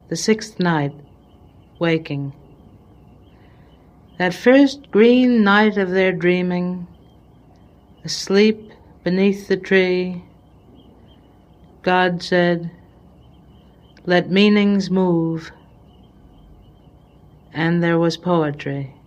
The sixth night, waking. That first green night of their dreaming, asleep beneath the tree, God said, "Let meanings move," and there was poetry.